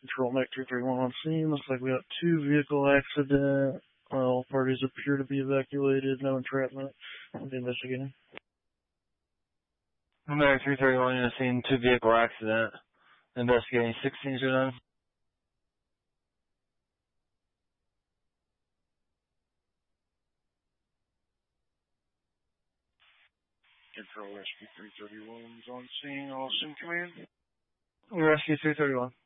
Control Mech 231 on scene. Looks like we got 2 vehicle accident. All parties appear to be evacuated. No entrapment. I'll be investigating. Mech 331 on scene, 2 vehicle accident. Investigating 1609. Control Rescue 331 is on scene. All assume command. Rescue 331.